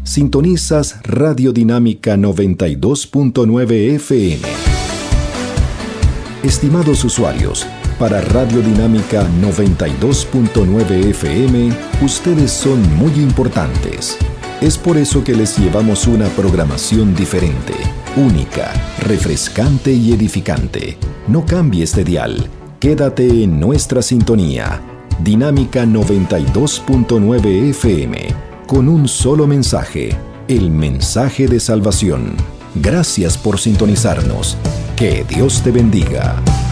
Sintonizas Radio Dinámica 92.9 FM. Estimados usuarios, para Radio Dinámica 92.9 FM, ustedes son muy importantes. Es por eso que les llevamos una programación diferente, única, refrescante y edificante. No cambies de dial. Quédate en nuestra sintonía. Dinámica 92.9 FM. Con un solo mensaje, el mensaje de salvación. Gracias por sintonizarnos. Que Dios te bendiga.